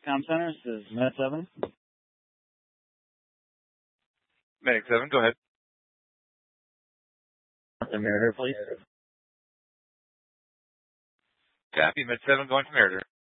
Com Center, this is Med 7. Medic 7, go ahead. The Meritor, please. Copy, Med 7 going to Meritor.